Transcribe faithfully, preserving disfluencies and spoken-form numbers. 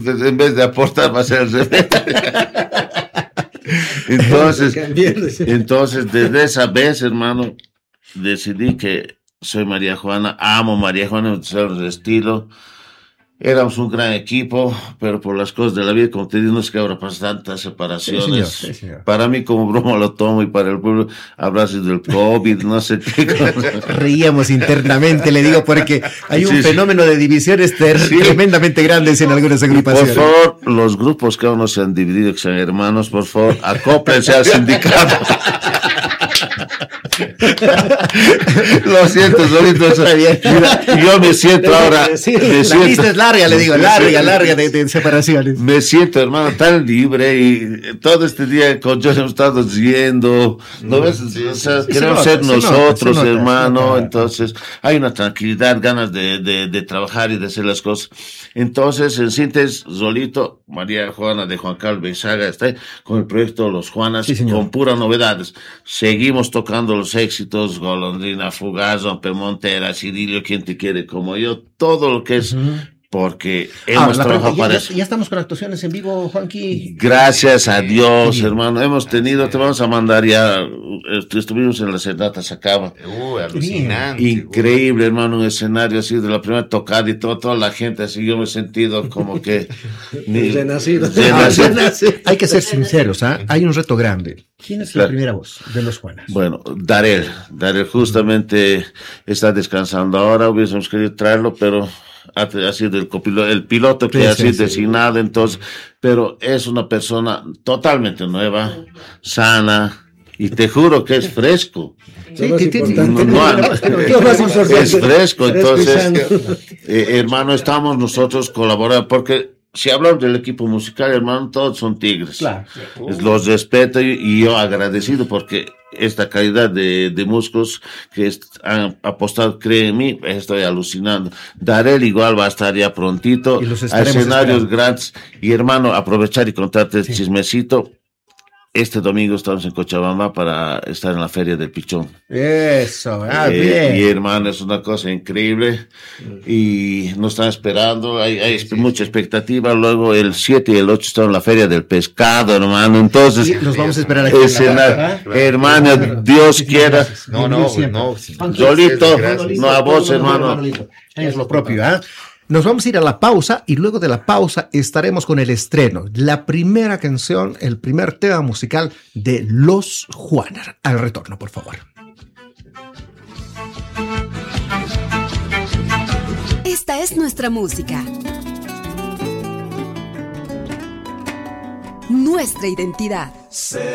en vez de aportar va a ser el revés. Entonces, entonces, desde esa vez, hermano, decidí que soy María Juana, amo María Juana, el estilo. Éramos un gran equipo, pero por las cosas de la vida, como te digo, no es que ahora pasan tantas separaciones. Sí, señor, sí, señor. Para mí, como broma lo tomo, y para el pueblo habrá sido el COVID, no sé qué cosa. Reíamos internamente, le digo, porque hay un sí, fenómeno sí. de divisiones ter- sí. tremendamente grandes en algunas agrupaciones. Por favor, los grupos que aún no se han dividido, que sean hermanos, por favor, acóplense al sindicato. Lo siento, solito. Mira, yo me siento ahora. Sí, me la siento, lista es larga, le digo, larga, larga de, de separaciones. Me siento, hermano, tan libre y todo este día con yo hemos estado yendo. ¿No ves? Sí, o sea, sí, queremos ser nota, nosotros, nota, hermano. Nota. Entonces, hay una tranquilidad, ganas de, de, de trabajar y de hacer las cosas. Entonces, en síntesis, Zolito, María Juana de Juan Carlos Beizaga está con el proyecto Los Juanas, sí, con puras novedades. Seguimos tocando los éxitos, Golondrina Fugaz, Rompemontera, Cirilio, Quien te quiere como yo, todo lo que es, uh-huh. porque hemos ah, trabajado ya, para ya, eso. Ya estamos con actuaciones en vivo, Juanqui. Gracias a Dios, hermano, hemos tenido, te vamos a mandar ya, estuvimos en la Serenata Sacaba. Uh, alucinante. Increíble, uh. hermano, un escenario así de la primera tocada y todo, toda la gente así, yo me he sentido como que... ni, renacido. renacido. Hay que ser sinceros, ¿ah? ¿eh? Hay un reto grande. ¿Quién es claro. la primera voz de Los Juanas? Bueno, Darel. Darel justamente está descansando ahora, hubiésemos querido traerlo, pero ha sido el copiloto, el piloto que sí, ha sido sí, designado, sí. entonces, pero es una persona totalmente nueva, sana, y te juro que es fresco. Sí, sí, sí, no, no, no, es fresco, entonces, eh, hermano, estamos nosotros colaborando, porque si hablamos del equipo musical, hermano, todos son tigres. Claro. Los respeto y, y yo agradecido porque esta calidad de, de músicos que est- han apostado, creen en mí, estoy alucinando. Darel igual va a estar ya prontito a escenarios esperando. Grandes. Y hermano, aprovechar y contarte sí. el chismecito. Este domingo estamos en Cochabamba para estar en la Feria del Pichón. Eso, ah, eh, bien. Y hermano, es una cosa increíble. Y nos están esperando, hay, hay sí, mucha expectativa. Luego el siete y el ocho están en la Feria del Pescado, hermano. Entonces, sí, los vamos a esperar aquí. Escenar, ¿eh? Hermano, Dios quiera. No, no, no. Solito, no a vos, hermano. Es lo propio, ¿ah? ¿eh? Nos vamos a ir a la pausa y luego de la pausa estaremos con el estreno, la primera canción, el primer tema musical de Los Juanas. Al retorno, por favor. Esta es nuestra música. Nuestra identidad.